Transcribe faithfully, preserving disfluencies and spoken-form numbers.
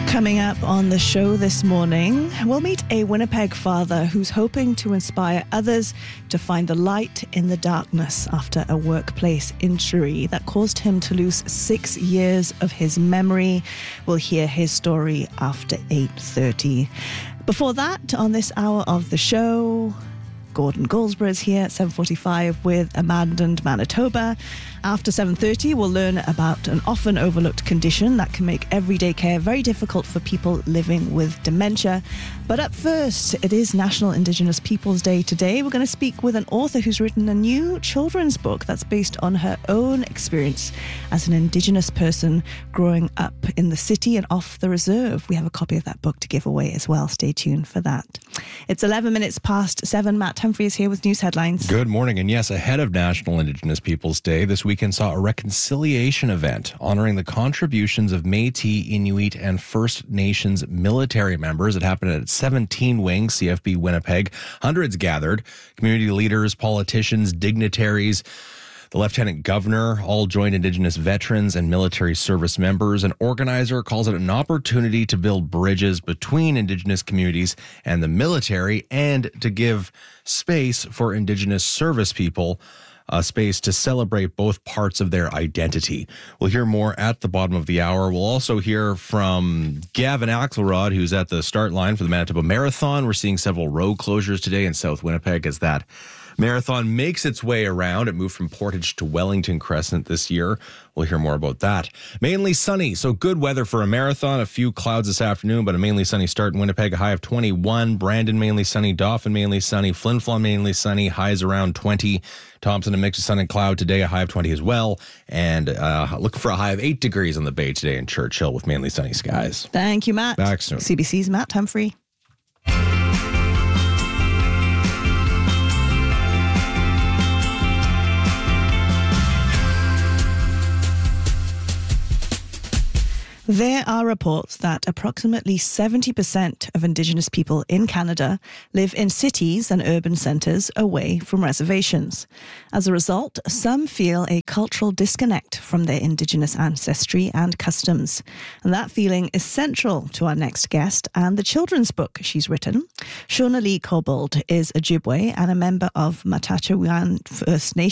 Coming up on the show this morning, we'll meet a Winnipeg father who's hoping to inspire others to find the light in the darkness after a workplace injury that caused him to lose six years of his memory. We'll hear his story after eight thirty. Before that, on this hour of the show, Gordon Goldsborough is here at seven forty-five with Abandoned Manitoba. After seven thirty, we'll learn about an often overlooked condition that can make everyday care very difficult for people living with dementia. But up first, it is National Indigenous Peoples Day today. We're going to speak with an author who's written a new children's book that's based on her own experience as an Indigenous person growing up in the city and off the reserve. We have a copy of that book to give away as well. Stay tuned for that. It's eleven minutes past seven. Matt Humphrey is here with news headlines. Good morning. And yes, ahead of National Indigenous Peoples Day, this weekend saw a reconciliation event honoring the contributions of Métis, Inuit, and First Nations military members. It happened at seventeen Wing, C F B Winnipeg. Hundreds gathered. Community leaders, politicians, dignitaries, the Lieutenant Governor, all joined Indigenous veterans and military service members. An organizer calls it an opportunity to build bridges between Indigenous communities and the military and to give space for Indigenous service people, a space to celebrate both parts of their identity. We'll hear more at the bottom of the hour. We'll also hear from Gavin Axelrod, who's at the start line for the Manitoba Marathon. We're seeing several road closures today in South Winnipeg as that marathon makes its way around. It moved from Portage to Wellington Crescent this year. We'll hear more about that. Mainly sunny, so good weather for a marathon. A few clouds this afternoon, but a mainly sunny start in Winnipeg. A high of twenty-one. Brandon mainly sunny. Dauphin mainly sunny. Flin Flon mainly sunny. Highs around twenty. Thompson a mix of sun and cloud today. A high of twenty as well. And uh, looking for a high of eight degrees on the bay today in Churchill with mainly sunny skies. Thank you, Matt. Back soon. C B C's Matt Humphrey. There are reports that approximately seventy percent of Indigenous people in Canada live in cities and urban centres away from reservations. As a result, some feel a cultural disconnect from their Indigenous ancestry and customs. And that feeling is central to our next guest and the children's book she's written. Shauna Lee Cobbold is Ojibwe and a member of Matachewan First Nation.